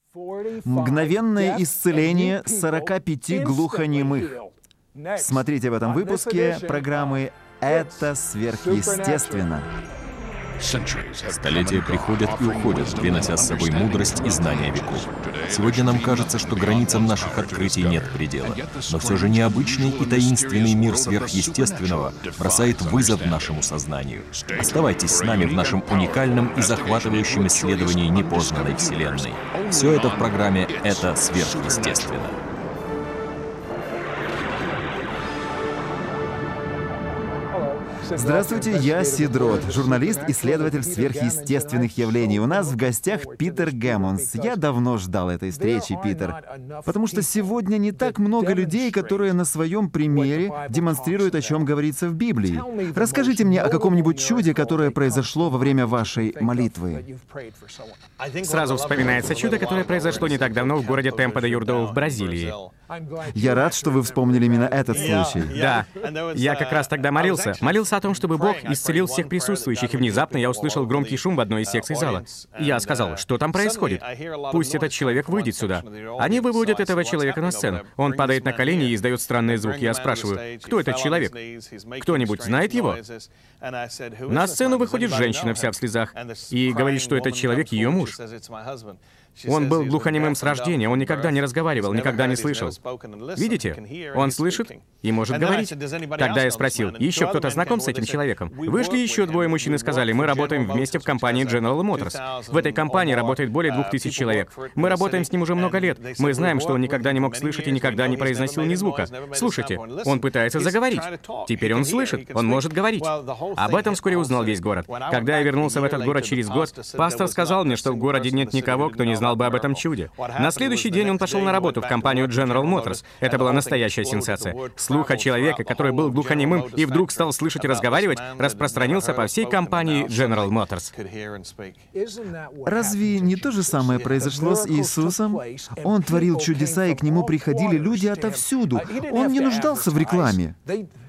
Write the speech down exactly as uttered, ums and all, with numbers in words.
Мгновенное исцеление сорока пяти глухонемых. Смотрите в этом выпуске программы «Это сверхъестественно». Столетия приходят и уходят, принося с собой мудрость и знания веков. Сегодня нам кажется, что границам наших открытий нет предела. Но все же необычный и таинственный мир сверхъестественного бросает вызов нашему сознанию. Оставайтесь с нами в нашем уникальном и захватывающем исследовании непознанной Вселенной. Все это в программе «Это сверхъестественно». Здравствуйте, я Сидрот, журналист, исследователь сверхъестественных явлений. У нас в гостях Питер Гэммонс. Я давно ждал этой встречи, Питер, потому что сегодня не так много людей, которые на своем примере демонстрируют, о чем говорится в Библии. Расскажите мне о каком-нибудь чуде, которое произошло во время вашей молитвы. Сразу вспоминается чудо, которое произошло не так давно в городе Темпо-де-Юрдоу в Бразилии. Я рад, что вы вспомнили именно этот случай. Да, я как раз тогда молился. Молился о том, чтобы Бог исцелил всех присутствующих, и внезапно я услышал громкий шум в одной из секций зала. Я сказал, что там происходит? Пусть этот человек выйдет сюда. Они выводят этого человека на сцену. Он падает на колени и издает странные звуки. Я спрашиваю, кто этот человек? Кто-нибудь знает его? На сцену выходит женщина вся в слезах и говорит, что этот человек ее муж. Он был глухонемым с рождения, он никогда не разговаривал, никогда не слышал. Видите? Он слышит и может говорить. Тогда я спросил, еще кто-то знаком с этим человеком? Вышли еще двое мужчин и сказали, мы работаем вместе в компании General Motors. В этой компании работает более двух тысяч человек. Мы работаем с ним уже много лет. Мы знаем, что он никогда не мог слышать и никогда не произносил ни звука. Слушайте, он пытается заговорить. Теперь он слышит, он может говорить. Об этом вскоре узнал весь город. Когда я вернулся в этот город через год, пастор сказал мне, что в городе нет никого, кто не знал бы об этом чуде. На следующий день он пошел на работу в компанию General Motors. Это была настоящая сенсация. Слух о человеке, который был глухонемым и вдруг стал слышать и разговаривать, распространился по всей компании General Motors. Разве не то же самое произошло с Иисусом? Он творил чудеса, и к нему приходили люди отовсюду. Он не нуждался в рекламе.